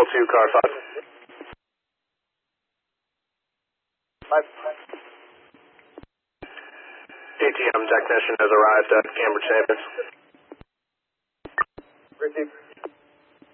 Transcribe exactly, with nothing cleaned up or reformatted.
two, car five. Five. A T M technician has arrived at Cambridge Chambers. Received.